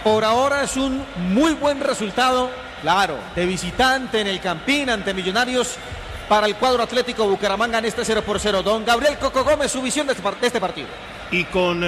Por ahora es un muy buen resultado, claro, de visitante en el Campín ante Millonarios para el cuadro Atlético Bucaramanga en este 0-0. Don Gabriel Coco Gómez, su visión de este partido. Y con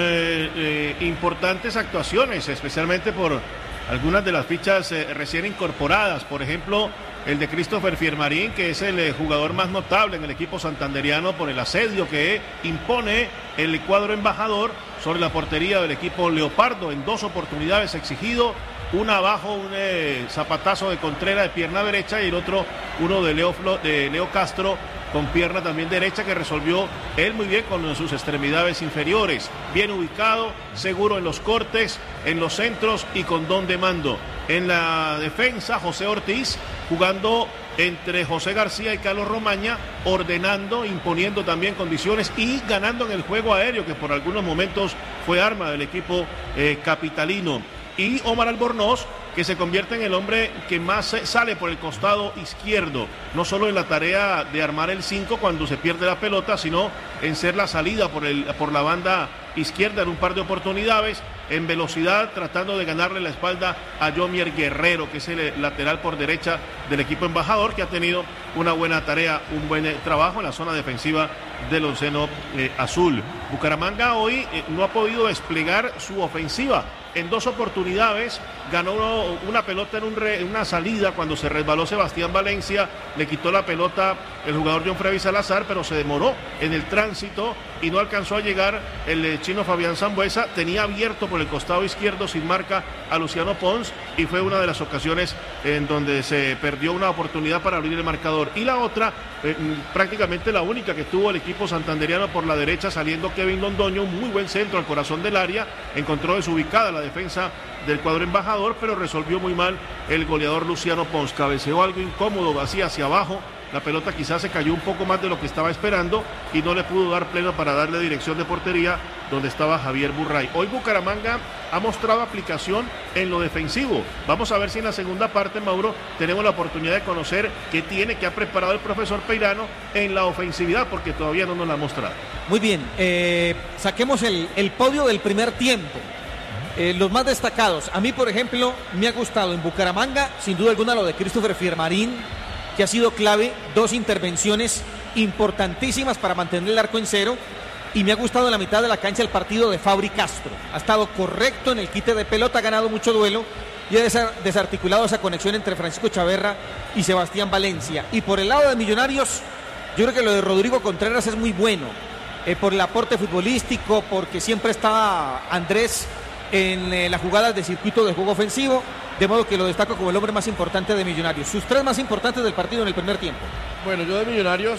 importantes actuaciones, especialmente por algunas de las fichas recién incorporadas. Por ejemplo, el de Christopher Fiermarín, que es el jugador más notable en el equipo santanderiano por el asedio que impone el cuadro embajador sobre la portería del equipo Leopardo. En 2 oportunidades exigido, una abajo, un zapatazo de Contreras de pierna derecha y el otro, uno de Leo Castro con pierna también derecha, que resolvió él muy bien con sus extremidades inferiores. Bien ubicado, seguro en los cortes, en los centros y con don de mando. En la defensa, José Ortiz jugando entre José García y Carlos Romaña, ordenando, imponiendo también condiciones y ganando en el juego aéreo, que por algunos momentos fue arma del equipo capitalino. Y Omar Albornoz, que se convierte en el hombre que más sale por el costado izquierdo, no solo en la tarea de armar el 5 cuando se pierde la pelota, sino en ser la salida por la banda izquierda en un par de oportunidades, en velocidad, tratando de ganarle la espalda a Yomier Guerrero, que es el lateral por derecha del equipo embajador, que ha tenido una buena tarea, un buen trabajo en la zona defensiva del onceno azul. Bucaramanga hoy no ha podido desplegar su ofensiva. En 2 oportunidades ganó una pelota en una salida cuando se resbaló Sebastián Valencia, le quitó la pelota el jugador John Freddy Salazar, pero se demoró en el tránsito y no alcanzó a llegar el chino Fabián Sambuesa. Tenía abierto por el costado izquierdo sin marca a Luciano Pons y fue una de las ocasiones en donde se perdió una oportunidad para abrir el marcador. Y la otra, prácticamente la única que tuvo el equipo santanderiano por la derecha, saliendo Kevin Londoño, un muy buen centro al corazón del área, encontró desubicada la defensa del cuadro embajador, pero resolvió muy mal el goleador Luciano Pons. Cabeceó algo incómodo, así hacia abajo. La pelota quizás se cayó un poco más de lo que estaba esperando y no le pudo dar pleno para darle dirección de portería donde estaba Javier Burray. Hoy Bucaramanga ha mostrado aplicación en lo defensivo. Vamos a ver si en la segunda parte, Mauro, tenemos la oportunidad de conocer qué ha preparado el profesor Peirano en la ofensividad, porque todavía no nos la ha mostrado. Muy bien, saquemos el podio del primer tiempo. Los más destacados, a mí por ejemplo me ha gustado en Bucaramanga sin duda alguna lo de Christopher Fiermarín, que ha sido clave, 2 intervenciones importantísimas para mantener el arco en cero, y me ha gustado en la mitad de la cancha el partido de Fabri Castro. Ha estado correcto en el quite de pelota, ha ganado mucho duelo y ha desarticulado esa conexión entre Francisco Chaverra y Sebastián Valencia. Y por el lado de Millonarios, yo creo que lo de Rodrigo Contreras es muy bueno, por el aporte futbolístico, porque siempre está Andrés en las jugadas de circuito de juego ofensivo, de modo que lo destaco como el hombre más importante de Millonarios. Sus 3 más importantes del partido en el primer tiempo. Bueno, yo de Millonarios,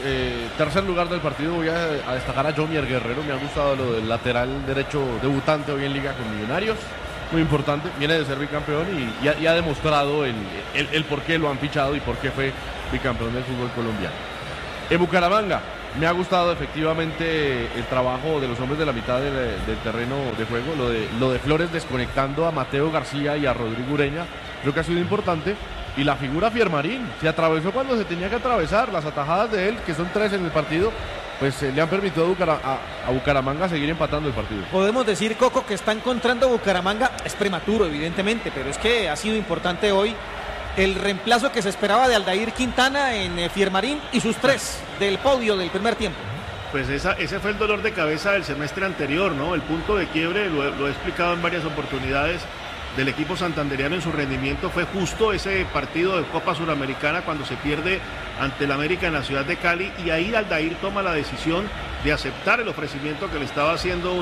tercer lugar del partido, voy a destacar a Yomier Guerrero. Me ha gustado lo del lateral derecho debutante hoy en Liga con Millonarios, muy importante, viene de ser bicampeón y ha demostrado el por qué lo han fichado y por qué fue bicampeón del fútbol colombiano. En Bucaramanga, me ha gustado efectivamente el trabajo de los hombres de la mitad del terreno de juego, lo de Flores desconectando a Mateo García y a Rodrigo Ureña, creo que ha sido importante. Y la figura Fiermarín, se atravesó cuando se tenía que atravesar, las atajadas de él, que son 3 en el partido, pues le han permitido a Bucaramanga seguir empatando el partido. Podemos decir, Coco, que está encontrando Bucaramanga, es prematuro evidentemente, pero es que ha sido importante hoy el reemplazo que se esperaba de Aldair Quintana en Fiermarín y sus 3 del podio del primer tiempo. Pues ese fue el dolor de cabeza del semestre anterior, ¿no? El punto de quiebre, lo he explicado en varias oportunidades, del equipo santanderiano en su rendimiento fue justo ese partido de Copa Suramericana cuando se pierde ante el América en la ciudad de Cali, y ahí Aldair toma la decisión de aceptar el ofrecimiento que le estaba haciendo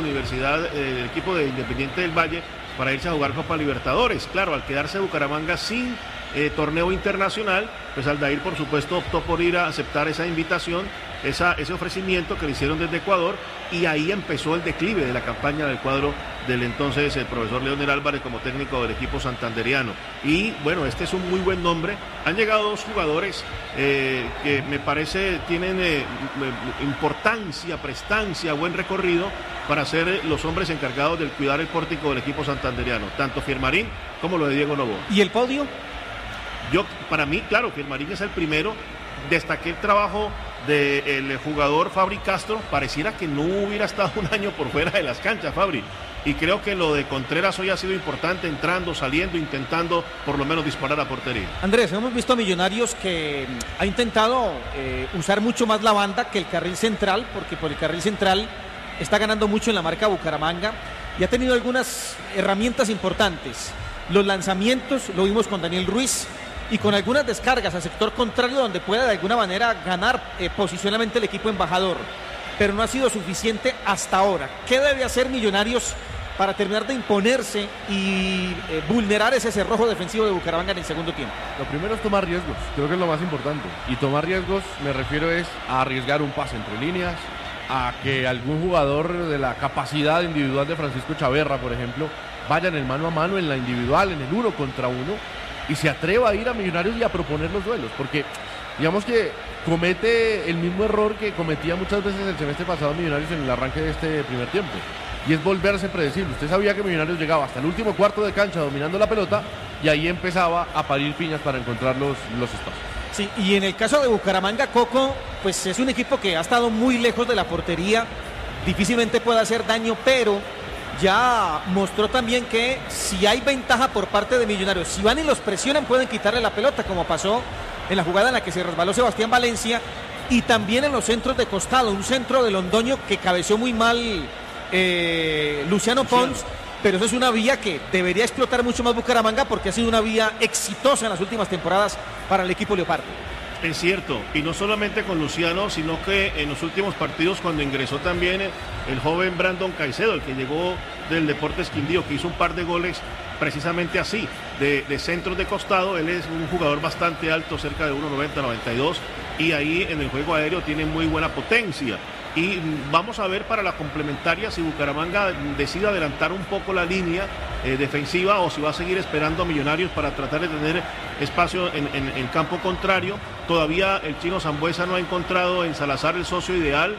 el equipo de Independiente del Valle para irse a jugar Copa Libertadores. Claro, al quedarse Bucaramanga sin torneo internacional, pues Aldair por supuesto optó por ir a aceptar esa invitación, ese ofrecimiento que le hicieron desde Ecuador, y ahí empezó el declive de la campaña del cuadro del entonces el profesor Leonel Álvarez como técnico del equipo santanderiano. Y bueno, este es un muy buen nombre. Han llegado 2 jugadores que me parece tienen importancia, prestancia, buen recorrido para ser los hombres encargados del cuidar el pórtico del equipo santanderiano, tanto Fiermarín como lo de Diego Noboa. ¿Y el podio? Para mí, claro, Fiermarín es el primero. Destaqué el trabajo del jugador Fabri Castro, pareciera que no hubiera estado un año por fuera de las canchas, Fabri. Y creo que lo de Contreras hoy ha sido importante, entrando, saliendo, intentando por lo menos disparar a portería. Andrés, hemos visto a Millonarios que ha intentado usar mucho más la banda que el carril central, porque por el carril central está ganando mucho en la marca Bucaramanga y ha tenido algunas herramientas importantes. Los lanzamientos, lo vimos con Daniel Ruiz, y con algunas descargas al sector contrario donde pueda de alguna manera ganar posicionalmente el equipo embajador, pero no ha sido suficiente hasta ahora. ¿Qué debe hacer Millonarios para terminar de imponerse y vulnerar ese cerrojo defensivo de Bucaramanga en el segundo tiempo? Lo primero es tomar riesgos, creo que es lo más importante. Y tomar riesgos, me refiero es a arriesgar un pase entre líneas, a que algún jugador de la capacidad individual de Francisco Chaverra, por ejemplo, vaya en el mano a mano, en la individual, en el 1 contra 1, y se atreva a ir a Millonarios y a proponer los duelos, porque digamos que comete el mismo error que cometía muchas veces el semestre pasado Millonarios en el arranque de este primer tiempo, y es volverse predecible. Usted sabía que Millonarios llegaba hasta el último cuarto de cancha dominando la pelota, y ahí empezaba a parir piñas para encontrar los espacios. Sí, y en el caso de Bucaramanga, Coco, pues es un equipo que ha estado muy lejos de la portería, difícilmente puede hacer daño, pero ya mostró también que si hay ventaja por parte de Millonarios, si van y los presionan, pueden quitarle la pelota, como pasó en la jugada en la que se resbaló Sebastián Valencia, y también en los centros de costado, un centro de Londoño que cabeció muy mal Luciano Pons, pero eso es una vía que debería explotar mucho más Bucaramanga, porque ha sido una vía exitosa en las últimas temporadas para el equipo Leopardo. Es cierto, y no solamente con Luciano, sino que en los últimos partidos, cuando ingresó también el joven Brandon Caicedo, el que llegó del Deportes Quindío, que hizo un par de goles precisamente así, de centros de costado. Él es un jugador bastante alto, cerca de 1.90, 92, y ahí en el juego aéreo tiene muy buena potencia. Y vamos a ver para la complementaria si Bucaramanga decide adelantar un poco la línea defensiva, o si va a seguir esperando a Millonarios para tratar de tener espacio en el campo contrario. Todavía el chino Sambuesa no ha encontrado en Salazar el socio ideal,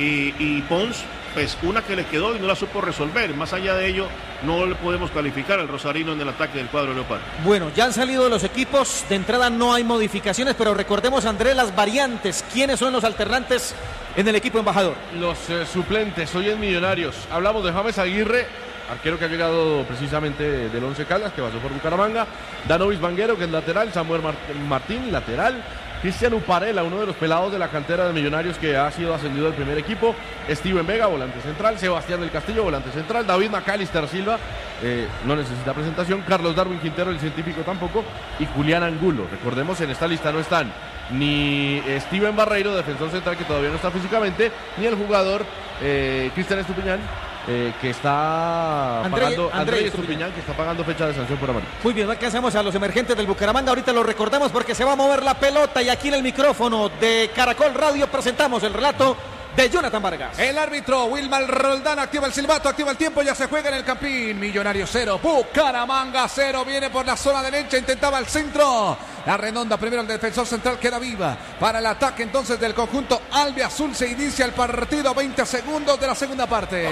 y Pons, pues una que le quedó y no la supo resolver. Más allá de ello, no le podemos calificar al rosarino en el ataque del cuadro Leopardo. Bueno, ya han salido los equipos, de entrada no hay modificaciones, pero recordemos, Andrés, las variantes. ¿Quiénes son los alternantes en el equipo embajador? Los suplentes, hoy en Millonarios. Hablamos de James Aguirre, arquero que ha llegado precisamente del Once Caldas, que pasó por Bucaramanga. Danovis Vanguero, que es lateral. Samuel Martín, lateral. Cristian Uparela, uno de los pelados de la cantera de Millonarios, que ha sido ascendido al primer equipo. Steven Vega, volante central. Sebastián del Castillo, volante central. David Macalister Silva, no necesita presentación. Carlos Darwin Quintero, el científico, tampoco. Y Julián Angulo. Recordemos, en esta lista no están ni Steven Barreiro, defensor central, que todavía no está físicamente, ni el jugador Cristian Estupiñán, que está pagando, André Estupiñán, que está pagando fecha de sanción por amarillo. Muy bien, no alcanzamos a los emergentes del Bucaramanga. Ahorita lo recordamos porque se va a mover la pelota, y aquí en el micrófono de Caracol Radio presentamos el relato de Jonathan Vargas. El árbitro Wilmar Roldán activa el silbato, activa el tiempo, ya se juega en el Campín. Millonarios 0, Bucaramanga 0. Viene por la zona derecha, intentaba el centro. La redonda, primero el defensor central, queda viva para el ataque entonces del conjunto albiazul. Se inicia el partido, 20 segundos de la segunda parte.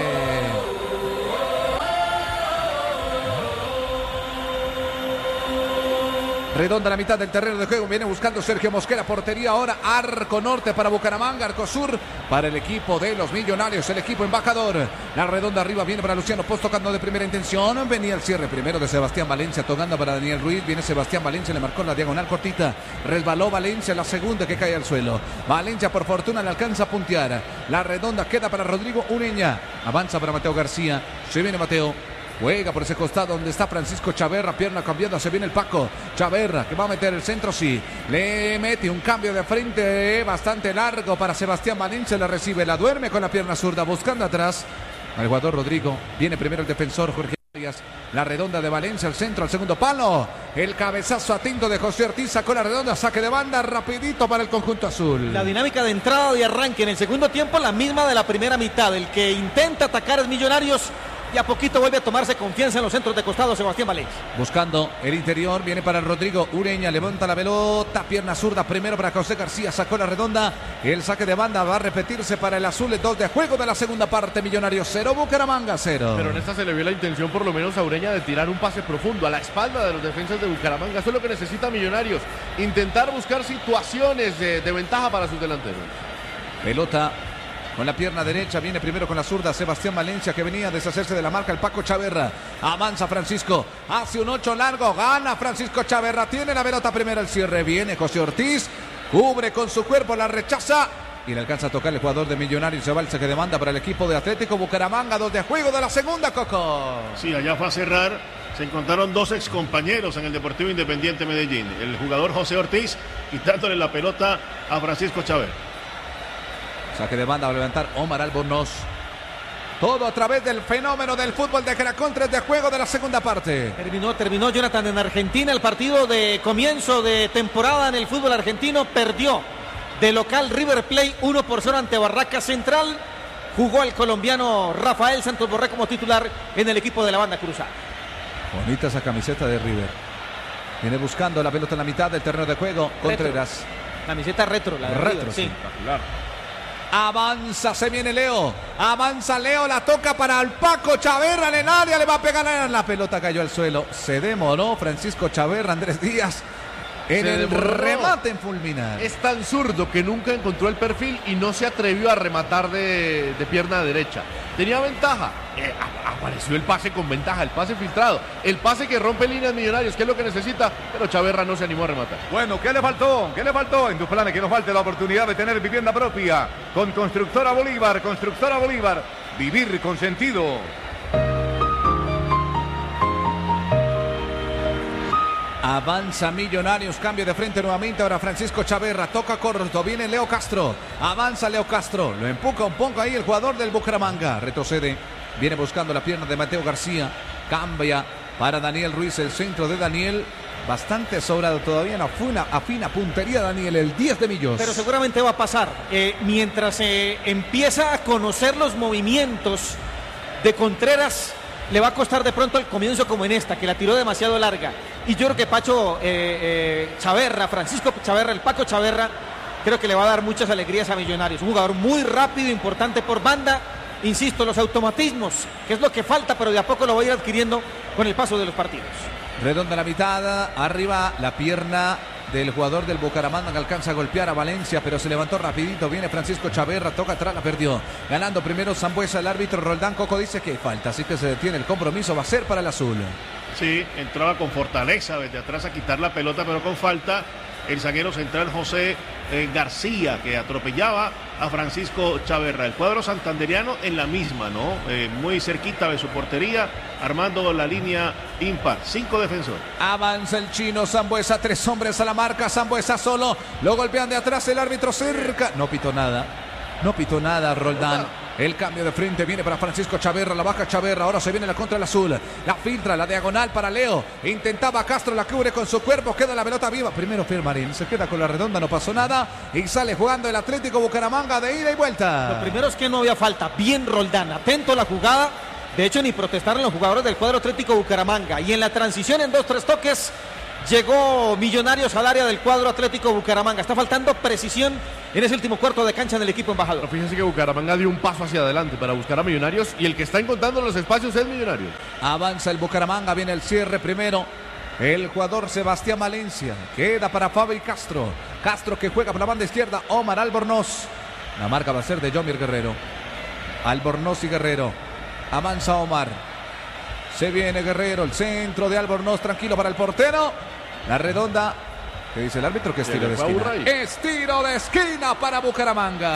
Redonda la mitad del terreno de juego, viene buscando Sergio Mosquera, portería ahora, arco norte para Bucaramanga, arco sur para el equipo de los Millonarios, el equipo embajador. La redonda arriba viene para Luciano Post, tocando de primera intención, venía el cierre primero de Sebastián Valencia, tocando para Daniel Ruiz, viene Sebastián Valencia, le marcó la diagonal cortita, resbaló Valencia, la segunda que cae al suelo. Valencia por fortuna le alcanza a puntear, la redonda queda para Rodrigo Ureña, avanza para Mateo García, se viene Mateo. Juega por ese costado donde está Francisco Chaverra, pierna cambiando, se viene el Paco. Chaverra que va a meter el centro, sí. Le mete un cambio de frente bastante largo para Sebastián Valencia, la recibe, la duerme con la pierna zurda, buscando atrás al jugador Rodrigo. Viene primero el defensor Jorge Arias. La redonda de Valencia, el centro, al segundo palo. El cabezazo atento de José Ortiz, sacó la redonda, saque de banda rapidito para el conjunto azul. La dinámica de entrada y arranque en el segundo tiempo, la misma de la primera mitad. El que intenta atacar es Millonarios, y a poquito vuelve a tomarse confianza en los centros de costado Sebastián Valencia. Buscando el interior, viene para Rodrigo Ureña, levanta la pelota, pierna zurda primero para José García, sacó la redonda, el saque de banda va a repetirse para el azul, 2 de juego de la segunda parte, Millonarios 0, Bucaramanga 0. Pero en esta se le vio la intención por lo menos a Ureña de tirar un pase profundo a la espalda de los defensas de Bucaramanga. Eso es lo que necesita Millonarios, intentar buscar situaciones de ventaja para sus delanteros. Pelota con la pierna derecha, viene primero con la zurda Sebastián Valencia, que venía a deshacerse de la marca el Paco Chaverra. Avanza Francisco, hace un 8 largo, gana Francisco Chaverra, tiene la pelota primero, el cierre, viene José Ortiz, cubre con su cuerpo, la rechaza y le alcanza a tocar el jugador de Millonarios. Se va el saque de banda para el equipo de Atlético Bucaramanga, 2 de juego de la segunda, Coco. Sí, allá fue a cerrar. Se encontraron 2 excompañeros en el Deportivo Independiente Medellín. El jugador José Ortiz quitándole la pelota a Francisco Chaverra. Saque de banda va a levantar Omar Albornoz. Todo a través del fenómeno del fútbol de Caracol, 3 de juego de la segunda parte. Terminó Jonathan en Argentina. El partido de comienzo de temporada en el fútbol argentino. Perdió de local River Plate 1-0 ante Barraca Central. Jugó el colombiano Rafael Santos Borré como titular en el equipo de la banda cruzada. Bonita esa camiseta de River. Viene buscando la pelota en la mitad del terreno de juego. Contreras. Camiseta retro, la de retro, River, sí. Espectacular. Avanza, se viene Leo. Avanza Leo, la toca para el Paco Chaverra en el área. Le va a pegar la pelota, cayó al suelo. Se demoró Francisco Chaverra, Andrés Díaz, en el remate en fulminar. Es tan zurdo que nunca encontró el perfil y no se atrevió a rematar de pierna derecha. Tenía ventaja. Apareció el pase con ventaja, el pase filtrado, el pase que rompe líneas Millonarios, que es lo que necesita, pero Chaverra no se animó a rematar. Bueno, ¿qué le faltó? ¿Qué le faltó? En tus planes que nos falte la oportunidad de tener vivienda propia con Constructora Bolívar. Constructora Bolívar, vivir con sentido. Avanza Millonarios, cambio de frente nuevamente. Ahora Francisco Chaverra, toca corto, viene Leo Castro. Avanza Leo Castro, lo empuja un poco ahí el jugador del Bucaramanga. Retrocede, viene buscando la pierna de Mateo García. Cambia para Daniel Ruiz, el centro de Daniel. Bastante sobrado todavía, no afina puntería Daniel, el 10 de Millos. Pero seguramente va a pasar. Mientras empieza a conocer los movimientos de Contreras, le va a costar de pronto el comienzo como en esta, que la tiró demasiado larga. Y yo creo que Chaverra, Francisco Chaverra, el Paco Chaverra, creo que le va a dar muchas alegrías a Millonarios. Un jugador muy rápido, importante por banda. Insisto, los automatismos, que es lo que falta, pero de a poco lo va a ir adquiriendo con el paso de los partidos. Redonda la mitad, arriba la pierna del jugador del Bucaramanga, que alcanza a golpear a Valencia, pero se levantó rapidito. Viene Francisco Chaverra, toca atrás, la perdió. Ganando primero Sambuesa, el árbitro Roldán Coco dice que hay falta, así que se detiene el compromiso, va a ser para el azul. Sí, entraba con fortaleza desde atrás a quitar la pelota, pero con falta. El zaguero central José García, que atropellaba a Francisco Chaverra. El cuadro santanderiano en la misma, ¿no? Muy cerquita de su portería, armando la línea impar. 5 defensores. Avanza el chino Sambuesa, 3 hombres a la marca. Sambuesa solo, lo golpean de atrás, el árbitro cerca. No pitó nada Roldán. El cambio de frente viene para Francisco Chaverra, la baja Chaverra, ahora se viene la contra el azul, la filtra, la diagonal para Leo, intentaba Castro, la cubre con su cuerpo, queda la pelota viva, primero Firmarín, se queda con la redonda, no pasó nada, y sale jugando el Atlético Bucaramanga de ida y vuelta. Lo primero es que no había falta, bien Roldán, atento a la jugada, de hecho ni protestaron los jugadores del cuadro Atlético Bucaramanga, y en la transición en 2-3 toques, llegó Millonarios al área del cuadro Atlético Bucaramanga. Está faltando precisión en ese último cuarto de cancha en el equipo embajador. Pero fíjense que Bucaramanga dio un paso hacia adelante para buscar a Millonarios y el que está encontrando los espacios es Millonarios. Avanza el Bucaramanga, viene el cierre primero. El jugador Sebastián Valencia. Queda para Fabi Castro. Castro que juega por la banda izquierda. Omar Albornoz. La marca va a ser de Jomier Guerrero. Albornoz y Guerrero. Avanza Omar. Se viene Guerrero, el centro de Albornoz, tranquilo para el portero. La redonda, ¿qué dice el árbitro? Que es tiro de esquina. Es tiro de esquina para Bucaramanga.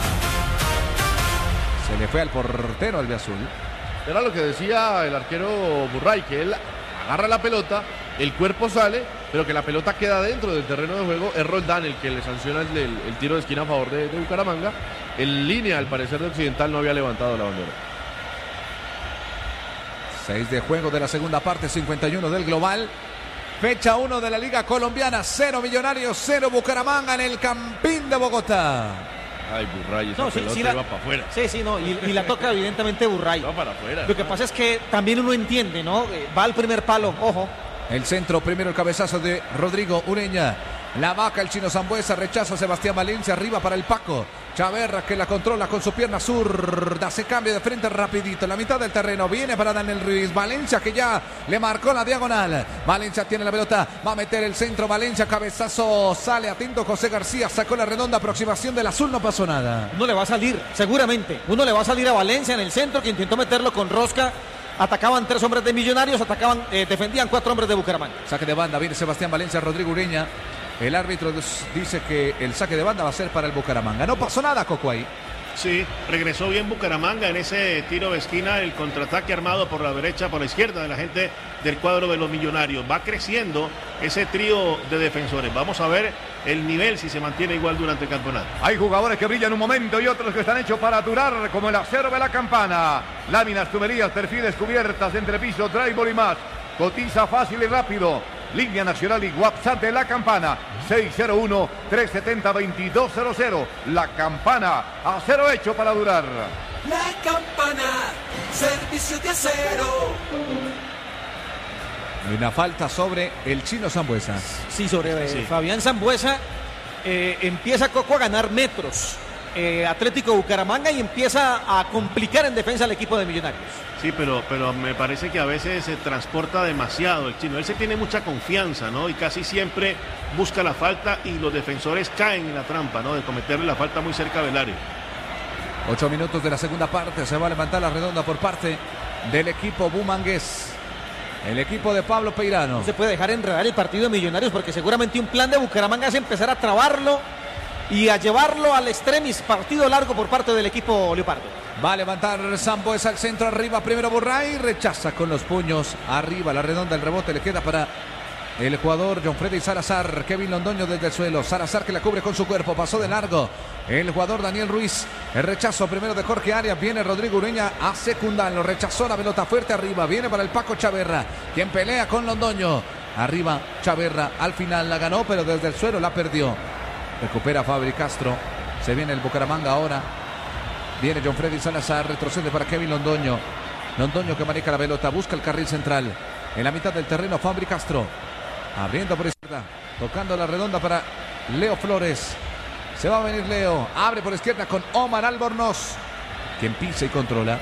Se le fue al portero albiazul. Era lo que decía el arquero Burray, que él agarra la pelota, el cuerpo sale, pero que la pelota queda dentro del terreno de juego. Es Roldán el que le sanciona el tiro de esquina a favor de Bucaramanga. En línea, al parecer, de Occidental no había levantado la bandera. 6 de juego de la segunda parte, 51 del global. Fecha 1 de la Liga Colombiana, 0 Millonarios, 0 Bucaramanga en el Campín de Bogotá. Ay, Burray, esa pelota va para afuera. Sí, no, y la toca evidentemente Burray. Va para afuera. Lo que pasa es que también uno entiende, ¿no? Va al primer palo, ojo. El centro, primero el cabezazo de Rodrigo Ureña. La vaca, el chino Sambuesa, rechaza a Sebastián Valencia, arriba para el Paco. Chaverra que la controla con su pierna zurda. Se cambia de frente rapidito. En la mitad del terreno viene para Daniel Ruiz. Valencia que ya le marcó la diagonal. Valencia tiene la pelota. Va a meter el centro. Valencia, cabezazo. Sale atento José García. Sacó la redonda aproximación del azul. No pasó nada. Uno le va a salir, seguramente. Uno le va a salir a Valencia en el centro, que intentó meterlo con rosca. Atacaban 3 hombres de Millonarios. Defendían 4 hombres de Bucaramanga. Saque de banda. Viene Sebastián Valencia. Rodrigo Ureña. El árbitro dice que el saque de banda va a ser para el Bucaramanga. No pasó nada, Coco, ahí. Sí, regresó bien Bucaramanga en ese tiro de esquina, el contraataque armado por la derecha, por la izquierda de la gente del cuadro de los Millonarios. Va creciendo ese trío de defensores. Vamos a ver el nivel si se mantiene igual durante el campeonato. Hay jugadores que brillan un momento y otros que están hechos para durar, como el acero de la Campana. Láminas, tuberías, perfiles, cubiertas, entrepiso, drywall y más. Cotiza fácil y rápido. Línea nacional y WhatsApp de La Campana, 601-370-2200. La Campana, acero hecho para durar. La Campana, servicio de acero. Una falta sobre el chino Sambuesa. Sí, sobre Fabián Sambuesa. Empieza Coco a ganar metros. Atlético Bucaramanga, y empieza a complicar en defensa al equipo de Millonarios. Sí, pero me parece que a veces se transporta demasiado el chino. Él se tiene mucha confianza, ¿no? Y casi siempre busca la falta y los defensores caen en la trampa, ¿no? De cometerle la falta muy cerca del área. 8 minutos de la segunda parte. Se va a levantar la redonda por parte del equipo bumangués. El equipo de Pablo Peirano. No se puede dejar enredar el partido de Millonarios, porque seguramente un plan de Bucaramanga es empezar a trabarlo y a llevarlo al extremis, partido largo por parte del equipo Leopardo. Va a levantar Sambuesa al centro, arriba primero Burray, rechaza con los puños, arriba la redonda, el rebote le queda para el jugador John Freddy Salazar. Kevin Londoño desde el suelo, Salazar que la cubre con su cuerpo, pasó de largo el jugador Daniel Ruiz. El rechazo primero de Jorge Arias, viene Rodrigo Ureña a secundarlo, rechazó la pelota fuerte arriba, viene para el Paco Chaverra, quien pelea con Londoño. Arriba Chaverra, al final la ganó, pero desde el suelo la perdió. Recupera Fabri Castro, se viene el Bucaramanga ahora. Viene John Freddy Salazar, retrocede para Kevin Londoño. Londoño que maneja la pelota, busca el carril central. En la mitad del terreno, Fabri Castro. Abriendo por izquierda, tocando la redonda para Leo Flores. Se va a venir Leo, abre por izquierda con Omar Albornoz, quien pisa y controla.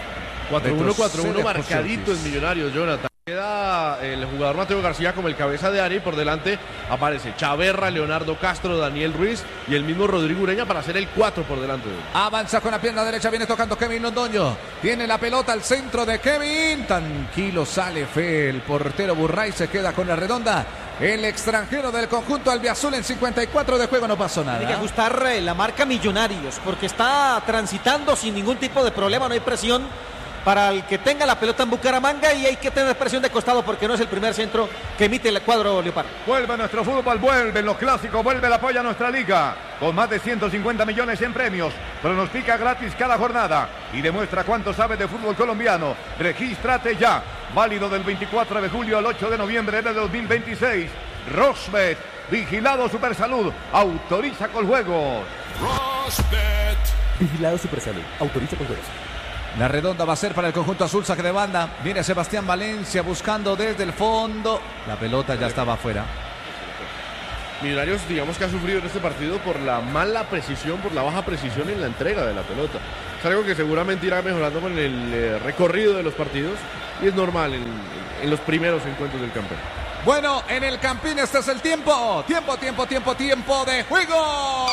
4-1 marcadito en Millonarios, Jonathan. Queda el jugador Mateo García como el cabeza de área y por delante aparece Chaverra, Leonardo Castro, Daniel Ruiz y el mismo Rodrigo Ureña para hacer el 4 por delante de él. Avanza con la pierna derecha, viene tocando Kevin Londoño. Tiene la pelota al centro de Kevin. Tranquilo, sale fe. El portero Burray se queda con la redonda. El extranjero del conjunto albiazul en 54 de juego, no pasó nada. Tiene que ajustar la marca Millonarios, porque está transitando sin ningún tipo de problema, no hay presión para el que tenga la pelota en Bucaramanga, y hay que tener presión de costado porque no es el primer centro que emite el cuadro Leopardo. Vuelve nuestro fútbol, vuelven los clásicos, vuelve el apoyo a nuestra liga. Con más de 150 millones en premios. Pronostica gratis cada jornada y demuestra cuánto sabe de fútbol colombiano. Regístrate ya. Válido del 24 de julio al 8 de noviembre de 2026. Rosbet, vigilado Supersalud, autoriza con juegos. Rosbet, vigilado Supersalud, autoriza con juegos. La redonda va a ser para el conjunto azul, saque de banda. Viene Sebastián Valencia buscando desde el fondo. La pelota ya estaba afuera. Millonarios, digamos que ha sufrido en este partido por la mala precisión, por la baja precisión en la entrega de la pelota. Es algo que seguramente irá mejorando con el recorrido de los partidos y es normal en los primeros encuentros del campeón. Bueno, en el Campín este es el tiempo. Tiempo de juego.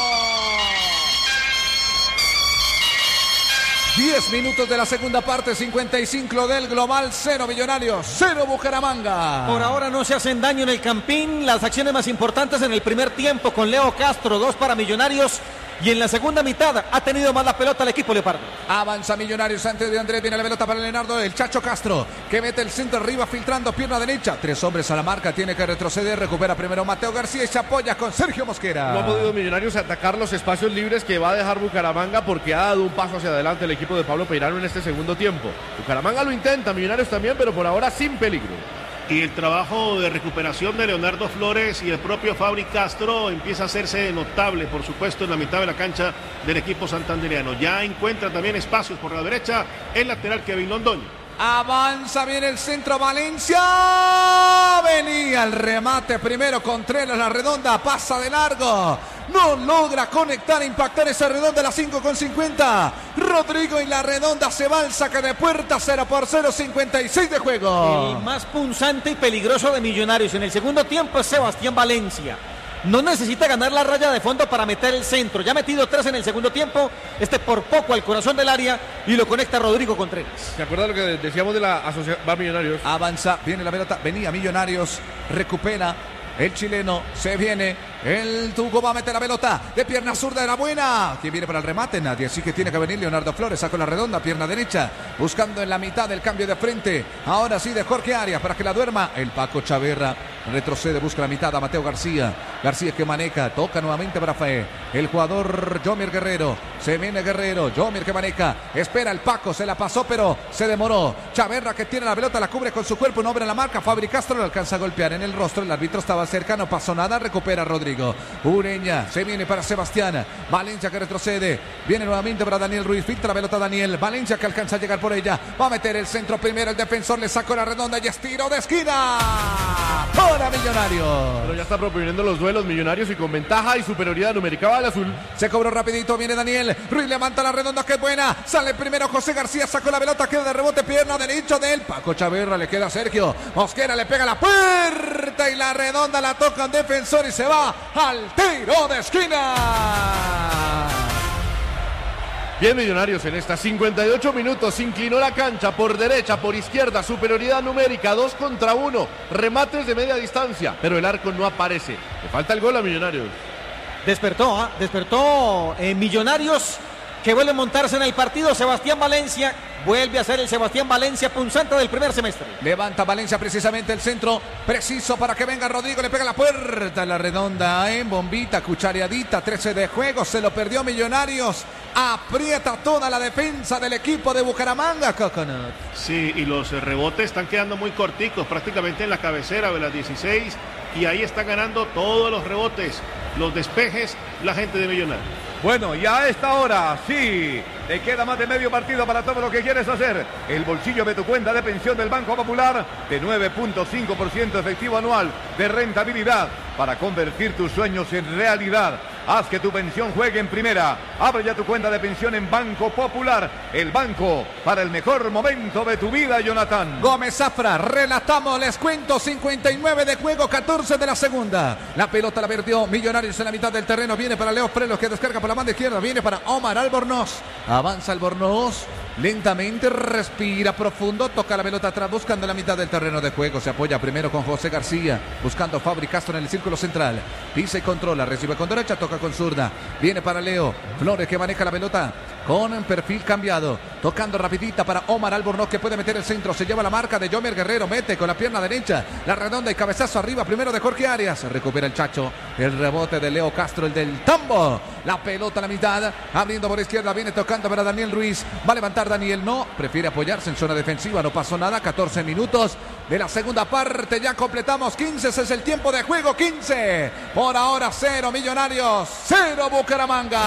10 minutos de la segunda parte, 55 del global, 0 Millonarios, 0 Bucaramanga. Por ahora no se hacen daño en el Campín. Las acciones más importantes en el primer tiempo con Leo Castro, 2 para Millonarios. Y en la segunda mitad ha tenido más la pelota el equipo Leopardo. Avanza Millonarios antes de Andrés, viene la pelota para Leonardo, el Chacho Castro, que mete el centro arriba, filtrando pierna derecha. 3 hombres a la marca, tiene que retroceder, recupera primero Mateo García y se apoya con Sergio Mosquera. No ha podido Millonarios atacar los espacios libres que va a dejar Bucaramanga porque ha dado un paso hacia adelante el equipo de Pablo Peirano en este segundo tiempo. Bucaramanga lo intenta, Millonarios también, pero por ahora sin peligro. Y el trabajo de recuperación de Leonardo Flores y el propio Fabri Castro empieza a hacerse notable, por supuesto, en la mitad de la cancha del equipo santandereano. Ya encuentra también espacios por la derecha el lateral Kevin Londoño. Avanza bien el centro Valencia. Venía el remate primero Contreras, la redonda, pasa de largo. no logra conectar, impactar esa redonda a las 5:50. Rodrigo y la redonda se va al saque de puerta, 0-0, 56 de juego. El más punzante y peligroso de Millonarios en el segundo tiempo es Sebastián Valencia. No necesita ganar la raya de fondo para meter el centro. Ya ha metido 3 en el segundo tiempo. Por poco al corazón del área y lo conecta Rodrigo Contreras. ¿Se acuerdan lo que decíamos de la asociación? Va Millonarios. Avanza, viene la pelota, venía Millonarios, recupera el chileno, se viene, el Tuco va a meter la pelota de pierna zurda de la buena. ¿Quién viene para el remate? Nadie, así que tiene que venir Leonardo Flores, sacó la redonda, pierna derecha, buscando en la mitad del cambio de frente. Ahora sí de Jorge Arias para que la duerma. El Paco Chaverra retrocede, busca la mitad a Mateo García. García que maneja, toca nuevamente para Fe. El jugador Jomier Guerrero, se viene Guerrero, Jomier que maneja, espera el Paco, se la pasó pero se demoró. Chaverra que tiene la pelota, la cubre con su cuerpo, no abre la marca. Fabri Castro lo alcanza a golpear en el rostro, el árbitro estaba cerca, no pasó nada, recupera Rodrigo. Ureña, se viene para Sebastián. Valencia que retrocede, viene nuevamente para Daniel Ruiz, filtra la pelota Daniel. Valencia que alcanza a llegar por ella, va a meter el centro primero, el defensor le sacó la redonda y es tiro de esquina para Millonarios. Pero ya está proponiendo los duelos Millonarios y con ventaja y superioridad numérica al azul. Se cobró rapidito, viene Daniel Ruiz, levanta la redonda que es buena, sale primero José García, sacó la pelota, queda de rebote, pierna derecha del Paco Chaverra, le queda Sergio Mosquera, le pega la puerta y la redonda la toca un defensor y se va al tiro de esquina. Bien Millonarios en estas 58 minutos, inclinó la cancha por derecha, por izquierda, superioridad numérica, 2 contra 1, remates de media distancia, pero el arco no aparece. Le falta el gol a Millonarios. Despertó Millonarios, que vuelve a montarse en el partido. Sebastián Valencia vuelve a ser el Sebastián Valencia punzante del primer semestre. Levanta Valencia precisamente el centro preciso para que venga Rodrigo, le pega la puerta, la redonda en bombita, cuchareadita, 13 de juego, se lo perdió Millonarios, aprieta toda la defensa del equipo de Bucaramanga, Coconut. Sí, y los rebotes están quedando muy corticos, prácticamente en la cabecera de las 16, y ahí está ganando todos los rebotes, los despejes, la gente de Millonarios. Bueno, y a esta hora, sí, te queda más de medio partido para todo lo que quieres hacer. El bolsillo de tu cuenta de pensión del Banco Popular de 9.5% efectivo anual de rentabilidad para convertir tus sueños en realidad. Haz que tu pensión juegue en primera. Abre ya tu cuenta de pensión en Banco Popular, el banco para el mejor momento de tu vida, Jonathan. Gómez Zafra, relatamos, les cuento, 59 de juego, 14 de la segunda. La pelota la perdió Millonarios en la mitad del terreno, viene para Leo Frelos que descarga por la banda izquierda, viene para Omar Albornoz. Avanza Albornoz, lentamente, respira profundo, toca la pelota atrás, buscando la mitad del terreno de juego. Se apoya primero con José García, buscando a Fabri Castro en el círculo central. Pisa y controla, recibe con derecha, toca con zurda. Viene para Leo Flores que maneja la pelota con perfil cambiado, tocando rapidita para Omar Albornoz que puede meter el centro, se lleva la marca de Jomier Guerrero, mete con la pierna derecha, la redonda y cabezazo arriba, primero de Jorge Arias, recupera el Chacho, el rebote de Leo Castro, el del Tambo, la pelota a la mitad, abriendo por izquierda, viene tocando para Daniel Ruiz, va a levantar Daniel, no, prefiere apoyarse en zona defensiva, no pasó nada, 14 minutos de la segunda parte, ya completamos 15, ese es el tiempo de juego, 15, por ahora 0 Millonarios, 0 Bucaramanga.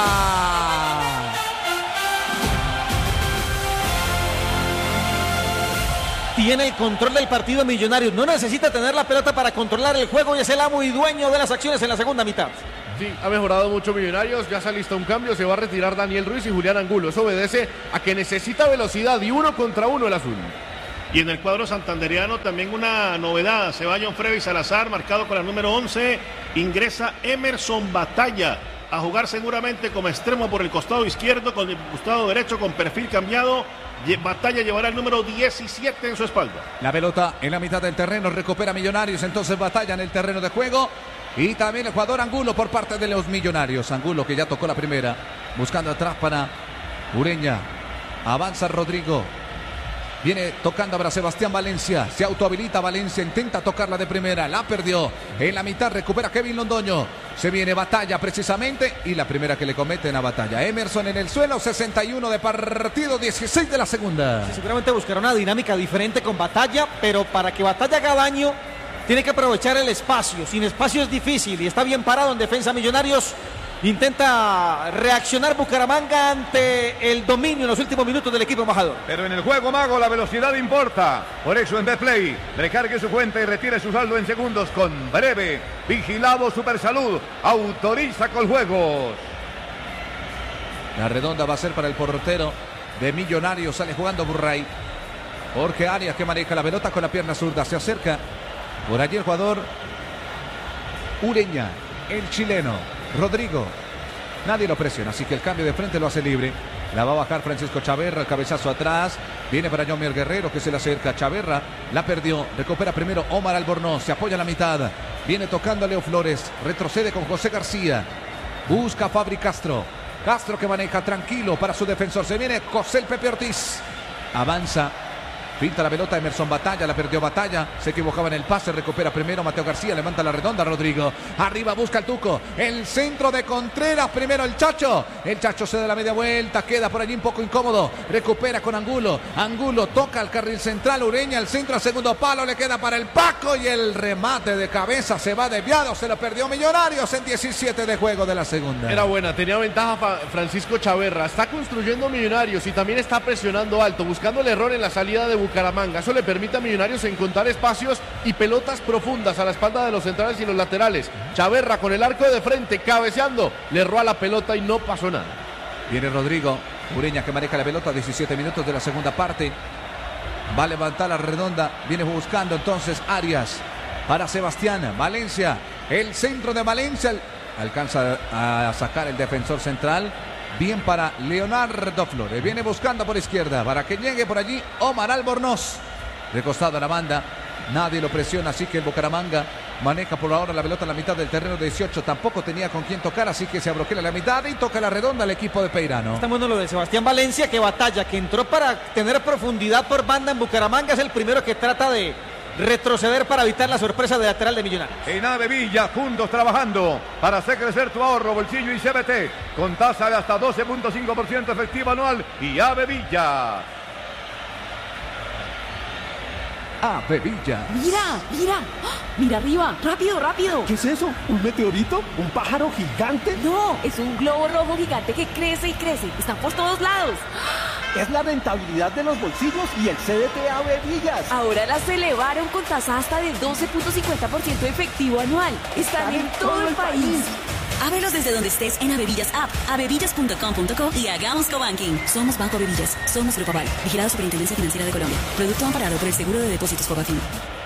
Tiene el control del partido Millonarios, no necesita tener la pelota para controlar el juego y es el amo y dueño de las acciones en la segunda mitad. Sí, ha mejorado mucho Millonarios, ya se alista un cambio, se va a retirar Daniel Ruiz y Julián Angulo. Eso obedece a que necesita velocidad y 1 contra 1 el azul. Y en el cuadro santandereano también una novedad, se va John Freddy Salazar, marcado con la número 11, ingresa Emerson Batalla a jugar seguramente como extremo por el costado izquierdo, con el costado derecho con perfil cambiado. Batalla llevará el número 17 en su espalda. La pelota en la mitad del terreno, recupera Millonarios, entonces Batalla en el terreno de juego. Y también el jugador Angulo por parte de los Millonarios. Angulo que ya tocó la primera, buscando atrás para Ureña. Avanza Rodrigo. Viene tocando para Sebastián Valencia. Se autohabilita Valencia. Intenta tocarla de primera. La perdió. En la mitad recupera Kevin Londoño. Se viene Batalla precisamente. Y la primera que le cometen a Batalla. Emerson en el suelo. 61 de partido. 16 de la segunda. Sí, seguramente buscará una dinámica diferente con Batalla. Pero para que Batalla haga daño, tiene que aprovechar el espacio. Sin espacio es difícil. Y está bien parado en defensa Millonarios. Intenta reaccionar Bucaramanga ante el dominio en los últimos minutos del equipo embajador. Pero en el juego, Mago, la velocidad importa. Por eso en Betplay, recargue su cuenta y retire su saldo en segundos con Breve. Vigilado Supersalud. Autoriza Coljuegos. La redonda va a ser para el portero de Millonarios. Sale jugando Burray. Jorge Arias que maneja la pelota con la pierna zurda. Se acerca por allí el jugador Ureña, el chileno. Rodrigo, nadie lo presiona, así que el cambio de frente lo hace libre. La va a bajar Francisco Chaverra, el cabezazo atrás. Viene para Jomier Guerrero que se le acerca. Chaverra la perdió, recupera primero Omar Albornoz, se apoya a la mitad. Viene tocando a Leo Flores, retrocede con José García. Busca a Fabri Castro. Castro que maneja tranquilo para su defensor. Se viene José el Pepe Ortiz. Avanza. Pinta la pelota Emerson Batalla, la perdió Batalla, se equivocaba en el pase, recupera primero Mateo García, levanta la redonda Rodrigo, arriba busca el Tuco, el centro de Contreras, primero el Chacho se da la media vuelta, queda por allí un poco incómodo, recupera con Angulo toca al carril central, Ureña, el centro al segundo palo, le queda para el Paco y el remate de cabeza se va desviado, se lo perdió Millonarios en 17 de juego de la segunda. Era buena, tenía ventaja Francisco Chaverra, está construyendo Millonarios y también está presionando alto, buscando el error en la salida de Bucaramanga. Eso le permite a Millonarios encontrar espacios y pelotas profundas a la espalda de los centrales y los laterales. Chaverra con el arco de frente, cabeceando, le erró a la pelota y no pasó nada. Viene Rodrigo, Ureña que maneja la pelota, 17 minutos de la segunda parte. Va a levantar la redonda, viene buscando entonces Arias para Sebastián Valencia. El centro de Valencia alcanza a sacar el defensor central. Bien para Leonardo Flores. Viene buscando por izquierda para que llegue por allí Omar Albornoz. Recostado a la banda. Nadie lo presiona, así que el Bucaramanga maneja por ahora la pelota en la mitad del terreno 18. Tampoco tenía con quién tocar, así que se abroquela la mitad y toca la redonda al equipo de Peirano. Está bueno lo de Sebastián Valencia, que batalla, que entró para tener profundidad por banda en Bucaramanga. Es el primero que trata de retroceder para evitar la sorpresa de lateral de Millonarios. En Ave Villa, juntos trabajando para hacer crecer tu ahorro, bolsillo y CBT con tasa de hasta 12.5% efectivo anual y Ave Villa. Ave Villa. Mira arriba, rápido. ¿Qué es eso? ¿Un meteorito? ¿Un pájaro gigante? No, es un globo rojo gigante que crece y crece. Están por todos lados. Es la rentabilidad de los bolsillos y el CDT Ave Villas. Ahora las elevaron con tasa hasta del 12.50% efectivo anual. Están en todo el país. Ábrelos desde donde estés en Avevillas App, avevillas.com.co y hagamos cobanking. Somos Banco Avevillas, somos Grupo Aval, vigilado Superintendencia Financiera de Colombia. Producto amparado por el Seguro de Depósitos Fogafín.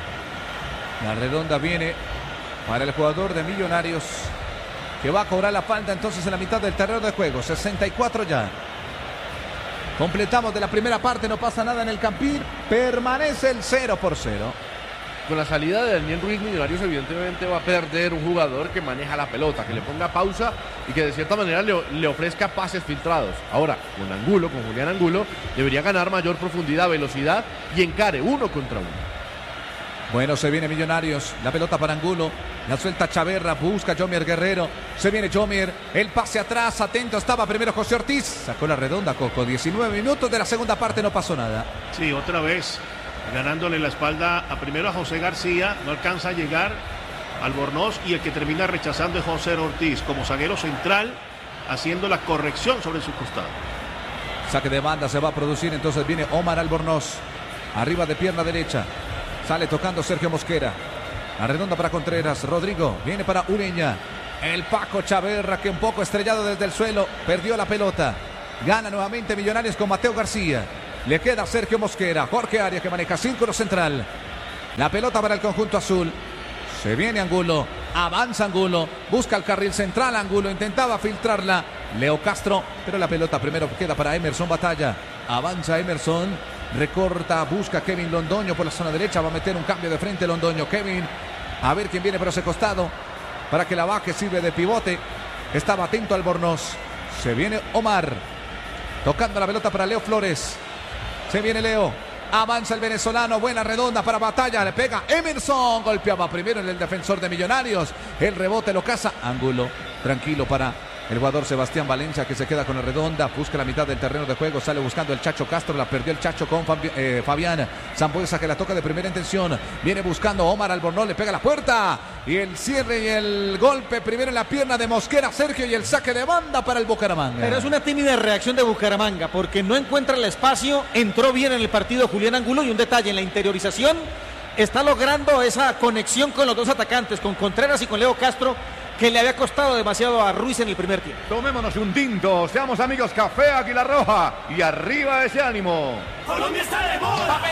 La redonda viene para el jugador de Millonarios que va a cobrar la falta entonces en la mitad del terreno de juego. 64 ya. Completamos de la primera parte, no pasa nada en el Campín. Permanece el 0-0. Con la salida de Daniel Ruiz, Millonarios evidentemente va a perder un jugador que maneja la pelota, que le ponga pausa y que de cierta manera le ofrezca pases filtrados. Ahora, con Julián Angulo, debería ganar mayor profundidad, velocidad y encare 1 contra 1. Bueno, se viene Millonarios, la pelota para Angulo, la suelta Chaverra, busca Jomier Guerrero, se viene Jomier, el pase atrás, atento estaba primero José Ortiz, sacó la redonda Coco, 19 minutos de la segunda parte, no pasó nada. Sí, otra vez ganándole la espalda primero a José García, no alcanza a llegar Albornoz y el que termina rechazando es José Ortiz como zaguero central, haciendo la corrección sobre su costado. Saque de banda se va a producir, entonces viene Omar Albornoz, arriba de pierna derecha. Sale tocando Sergio Mosquera. La redonda para Contreras. Rodrigo viene para Ureña. El Paco Chaverra que un poco estrellado desde el suelo. Perdió la pelota. Gana nuevamente Millonarios con Mateo García. Le queda Sergio Mosquera. Jorge Arias que maneja círculo central. La pelota para el conjunto azul. Se viene Angulo. Avanza Angulo. Busca el carril central. Angulo intentaba filtrarla. Leo Castro. Pero la pelota primero queda para Emerson Batalla. Avanza Emerson. Recorta, busca Kevin Londoño por la zona derecha. Va a meter un cambio de frente Londoño. Kevin, a ver quién viene por ese costado. Para que la baje, sirve de pivote. Estaba atento Albornoz. Se viene Omar. Tocando la pelota para Leo Flores. Se viene Leo. Avanza el venezolano. Buena redonda para Batalla. Le pega Emerson. Golpeaba primero en el defensor de Millonarios. El rebote lo caza. Angulo. Tranquilo para El jugador Sebastián Valencia que se queda con la redonda, busca la mitad del terreno de juego, sale buscando el Chacho Castro, la perdió el Chacho con Fabián Sambuesa que la toca de primera intención, viene buscando Omar Albornoz, le pega la puerta y el cierre y el golpe primero en la pierna de Mosquera, Sergio, y el saque de banda para el Bucaramanga. Pero es una tímida reacción de Bucaramanga porque no encuentra el espacio, entró bien en el partido Julián Angulo y un detalle en la interiorización, está logrando esa conexión con los dos atacantes, con Contreras y con Leo Castro, que le había costado demasiado a Ruiz en el primer tiempo. Tomémonos un tinto, seamos amigos, Café Águila Roja y arriba ese ánimo. Colombia está de moda.